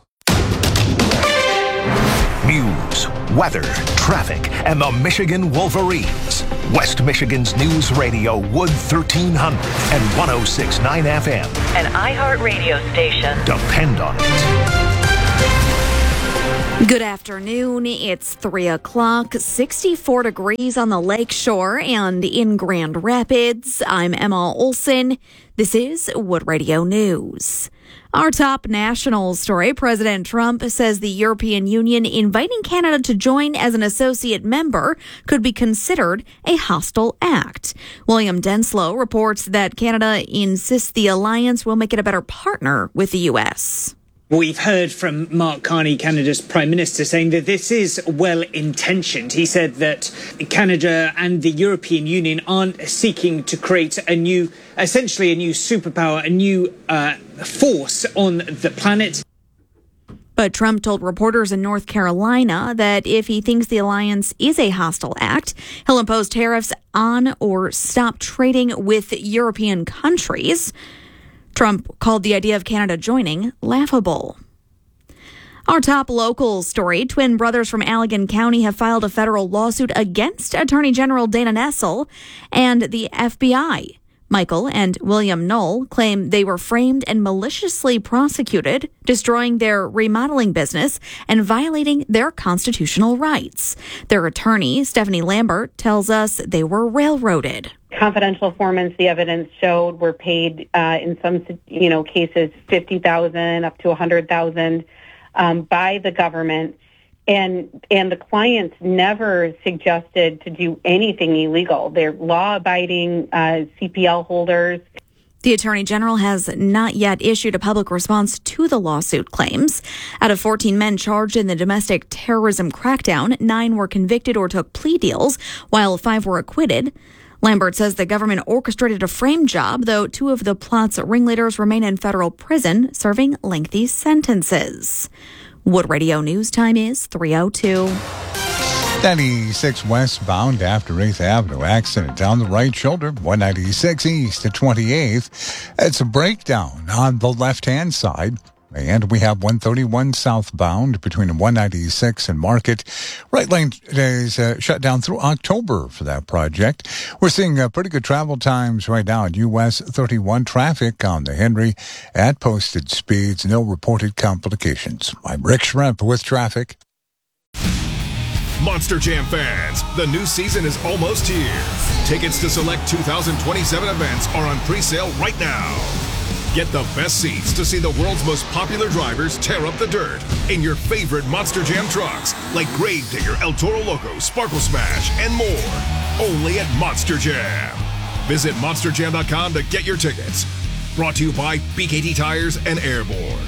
News, weather, traffic, and the Michigan Wolverines. West Michigan's News Radio, Wood thirteen hundred and one oh six point nine F M. An iHeart radio station. Depend on it. Good afternoon. It's three o'clock, sixty-four degrees on the lake shore and in Grand Rapids. I'm Emma Olson. This is Wood Radio News. Our top national story, President Trump says the European Union inviting Canada to join as an associate member could be considered a hostile act. William Denslow reports that Canada insists the alliance will make it a better partner with the U S. We've heard from Mark Carney, Canada's Prime Minister, saying that this is well-intentioned. He said that Canada and the European Union aren't seeking to create a new, essentially a new superpower, a new uh, force on the planet. But Trump told reporters in North Carolina that if he thinks the alliance is a hostile act, he'll impose tariffs on or stop trading with European countries. Trump called the idea of Canada joining laughable. Our top local story, twin brothers from Allegan County have filed a federal lawsuit against Attorney General Dana Nessel and the F B I. Michael and William Knoll claim they were framed and maliciously prosecuted, destroying their remodeling business and violating their constitutional rights. Their attorney, Stephanie Lambert, tells us they were railroaded. Confidential informants, the evidence showed, were paid uh, in some, you know, cases fifty thousand dollars up to one hundred thousand dollars um, by the government. And and the clients never suggested to do anything illegal. They're law-abiding uh, C P L holders. The Attorney General has not yet issued a public response to the lawsuit claims. Out of fourteen men charged in the domestic terrorism crackdown, nine were convicted or took plea deals, while five were acquitted. Lambert says the government orchestrated a frame job, though two of the plot's ringleaders remain in federal prison, serving lengthy sentences. Wood Radio News time is three oh two. ninety-six westbound after eighth Avenue. Accident down the right shoulder. one ninety-six east to twenty-eighth. It's a breakdown on the left-hand side. And we have one thirty-one southbound between one ninety-six and Market. Right lane is uh, shut down through October for that project. We're seeing uh, pretty good travel times right now at U S thirty-one. Traffic on the Henry at posted speeds. No reported complications. I'm Rick Schremp with traffic. Monster Jam fans, the new season is almost here. Tickets to select two thousand twenty-seven events are on pre-sale right now. Get the best seats to see the world's most popular drivers tear up the dirt in your favorite Monster Jam trucks, like Gravedigger, El Toro Loco, Sparkle Smash, and more. Only at Monster Jam. Visit monster jam dot com to get your tickets. Brought to you by B K T Tires and Airborne.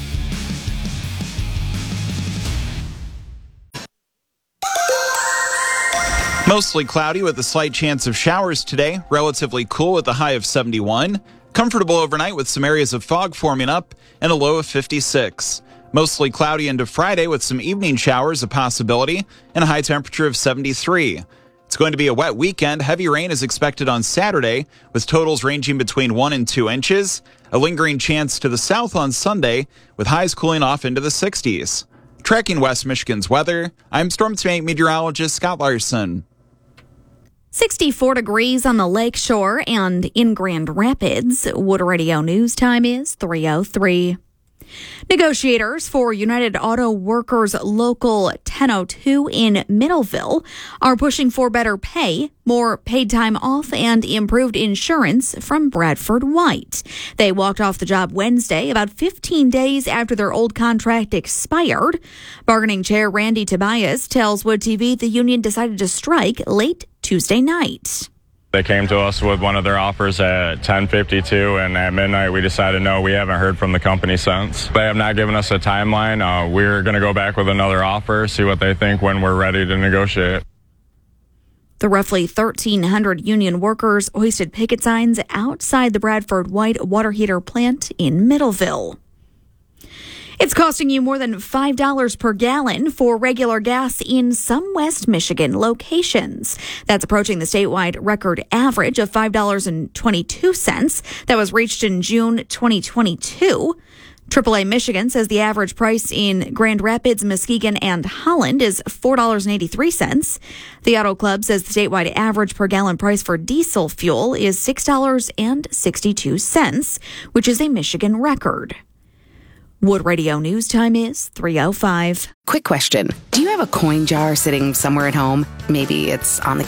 Mostly cloudy with a slight chance of showers today. Relatively cool with a high of seventy-one. Comfortable overnight with some areas of fog forming up and a low of fifty-six. Mostly cloudy into Friday with some evening showers a possibility and a high temperature of seventy-three. It's going to be a wet weekend. Heavy rain is expected on Saturday with totals ranging between one and two inches. A lingering chance to the south on Sunday with highs cooling off into the sixties. Tracking West Michigan's weather, I'm Storm Team meteorologist Scott Larson. sixty-four degrees on the lake shore and in Grand Rapids. Wood Radio News time is three oh three. Negotiators for United Auto Workers Local ten oh two in Middleville are pushing for better pay, more paid time off, and improved insurance from Bradford White. They walked off the job Wednesday, about fifteen days after their old contract expired. Bargaining Chair Randy Tobias tells Wood T V the union decided to strike late Tuesday night. They came to us with one of their offers at ten fifty-two, and at midnight we decided no, we haven't heard from the company since. They have not given us a timeline. Uh, we're going to go back with another offer, see what they think when we're ready to negotiate. The roughly thirteen hundred union workers hoisted picket signs outside the Bradford White water heater plant in Middleville. It's costing you more than five dollars per gallon for regular gas in some West Michigan locations. That's approaching the statewide record average of five dollars and twenty-two cents that was reached in June twenty twenty-two. triple A Michigan says the average price in Grand Rapids, Muskegon, and Holland is four dollars and eighty-three cents. The Auto Club says the statewide average per gallon price for diesel fuel is six dollars and sixty-two cents, which is a Michigan record. Wood Radio News time is three oh five. Quick question. Do you have a coin jar sitting somewhere at home? Maybe it's on the